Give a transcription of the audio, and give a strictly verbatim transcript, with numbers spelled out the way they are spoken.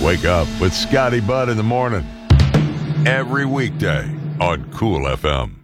Wake up with Scotty Budd in the morning. Every weekday on Cool F M.